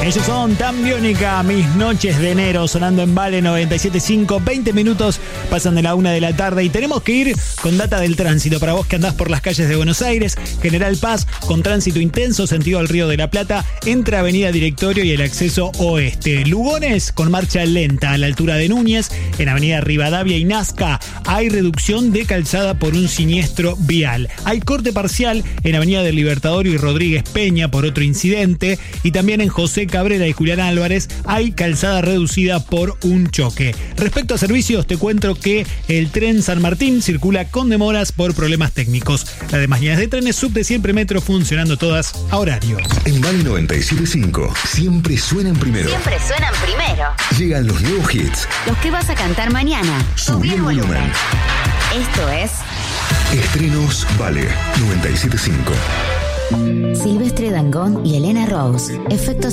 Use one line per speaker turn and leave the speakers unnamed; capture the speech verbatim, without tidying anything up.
Ellos son Tan Biónica, Mis Noches de Enero, sonando en Vale noventa y siete punto cinco. veinte minutos pasan de la una de la tarde y tenemos que ir con data del tránsito. Para vos que andás por las calles de Buenos Aires, General Paz, con tránsito intenso, sentido al Río de la Plata, entre Avenida Directorio y el acceso oeste. Lugones, con marcha lenta a la altura de Núñez. En Avenida Rivadavia y Nazca hay reducción de calzada por un siniestro vial. Hay corte parcial en Avenida del Libertador y Rodríguez Peña por otro incidente. Y también en José Cabrera y Julián Álvarez hay calzada reducida por un choque. Respecto a servicios, te cuento que el tren San Martín circula con demoras por problemas técnicos. Las demás líneas de trenes, subte, siempre metro, funcionando todas a horario.
En Vale noventa y siete punto cinco siempre suenan primero.
Siempre suenan primero.
Llegan los nuevos hits.
Los que vas a cantar mañana.
Subí el volumen.
Esto es
Estrenos Vale noventa y siete punto cinco.
Silvestre Dangond y Elena Rose. Efectos